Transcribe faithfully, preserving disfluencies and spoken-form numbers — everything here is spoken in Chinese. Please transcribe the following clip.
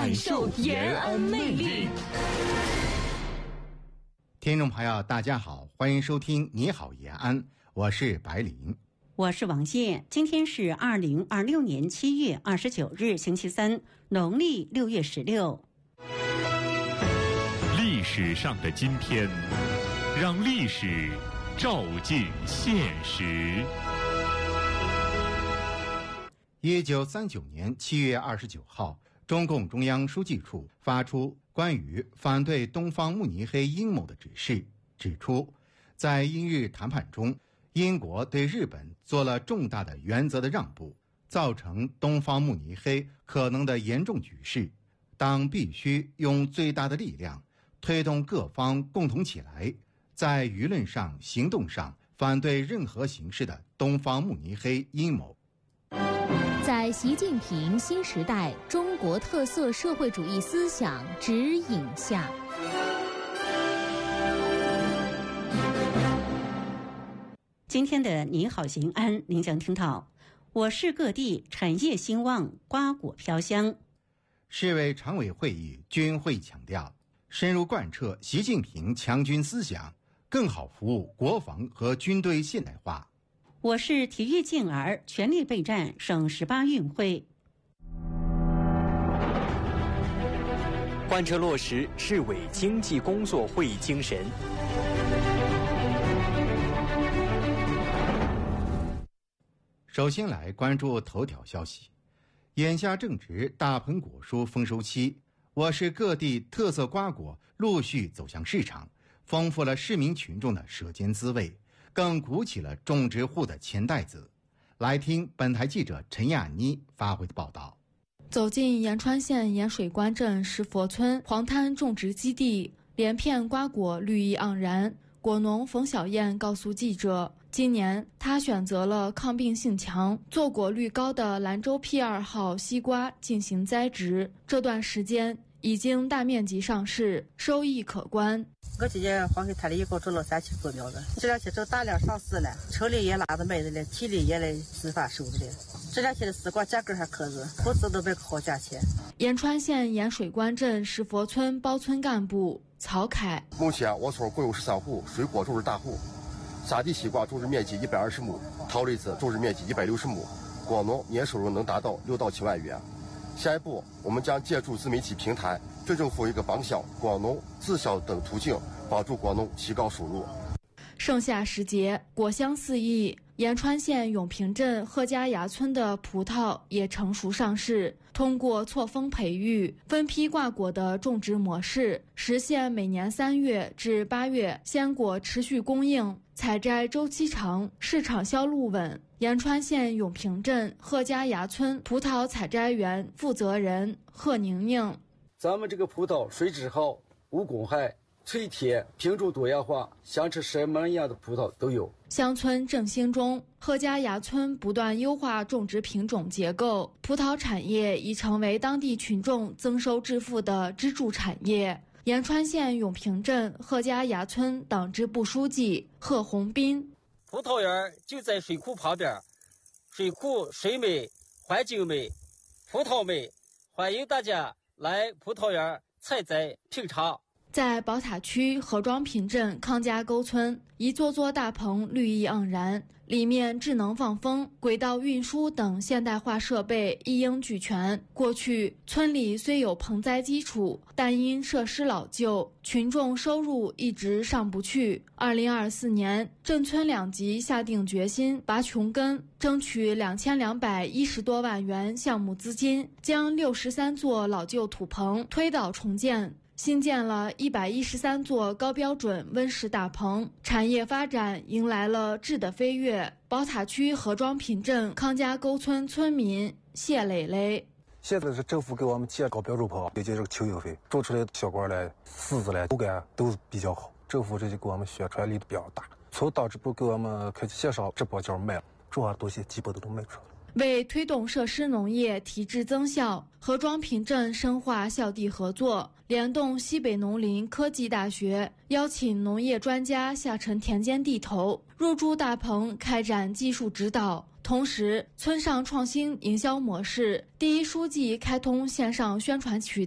感受延安魅力。 听众朋友大家好，欢迎收听你好延安，我是白林， 我是王健。今天是二零二六年七月二十九日星期三，农历六月十六。 历史上的今天，让历史照进现实。 一九三九年七月二十九号，中共中央书记处发出关于反对东方慕尼黑阴谋的指示，指出，在英日谈判中，英国对日本做了重大的原则的让步，造成东方慕尼黑可能的严重局势。当必须用最大的力量推动各方共同起来，在舆论上、行动上反对任何形式的东方慕尼黑阴谋。 在习近平新时代中国特色社会主义思想指引下， 今天的你好延安，您将听到：我市各地产业兴旺，瓜果飘香。 市委常委会议均会强调，深入贯彻习近平强军思想，更好服务国防和军队现代化。 我市体育健儿全力备战省十八运会。 贯彻落实市委经济工作会议精神。 首先来关注头条消息。眼下正值大棚果蔬丰收期，我市各地特色瓜果陆续走向市场，丰富了市民群众的舌尖滋味，更鼓起了种植户的钱袋子。来听本台记者陈亚妮发回的报道。 走进延川县盐水关镇石佛村黄滩种植基地，连片瓜果绿意盎然。果农冯小燕告诉记者，今年他选择了抗病性强、坐果率高的兰州 P 二号西瓜进行栽植，这段时间已经大面积上市，收益可观。 我今年黄水滩里一共种了三千多苗子，这两天正大量上市了，车里也拉着卖的了，体里也来自发收的了。这两天的丝瓜价格还可以，不是都卖个好价钱。 延川县盐水关镇石佛村包村干部曹凯， 目前我村共有十三户水果种植大户，沙地西瓜种植面积一百二十亩，桃栗子种植面积一百六十亩，果农年收入能达到六到七万元。下一步，我们将借助自媒体平台、镇政府一个帮销、果农自销等途径，帮助果农提高收入。 盛夏时节，果香四溢，延川县永平镇贺家崖村的葡萄也成熟上市。通过错峰培育、分批挂果的种植模式，实现每年三月至八月鲜果持续供应，采摘周期长，市场销路稳。延川县永平镇贺家崖村葡萄采摘园负责人贺宁宁， 咱们这个葡萄水质好，无公害，脆甜，品种多样化，想吃什么样的葡萄都有。 乡村振兴中，贺家崖村不断优化种植品种结构，葡萄产业已成为当地群众增收致富的支柱产业。延川县永平镇贺家崖村党支部书记贺红斌， 葡萄园就在水库旁边，水库水美，环境美，葡萄美，欢迎大家来葡萄园采摘品尝。 在宝塔区何庄坪镇康家沟村，一座座大棚绿意盎然，里面智能放风、轨道运输等现代化设备一应俱全。过去村里虽有棚栽基础，但因设施老旧，群众收入一直上不去。二零二四年，镇村两级下定决心拔穷根，争取两千两百一十多万元项目资金，将六十三座老旧土棚推倒重建。新建了一百一十三座高标准温室大棚，产业发展迎来了质的飞跃。宝塔区何庄坪镇康家沟村村民谢磊磊， 现在是政府给我们建高标准棚，也就是秋运费，种出来的小瓜来、柿子来，口感都比较好。政府这就给我们宣传力度比较大，从党支部给我们开始介绍这包件卖，这样东西基本都都卖出来了。 为推动设施农业提质增效，何庄坪镇深化校地合作，联动西北农林科技大学，邀请农业专家下沉田间地头，入驻大棚开展技术指导。同时，村上创新营销模式，第一书记开通线上宣传渠